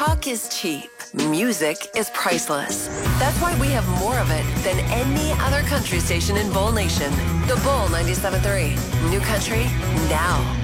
Talk is cheap. Music is priceless. That's why we have more of it than any other country station in Bull Nation. The Bull 97.3. New country now.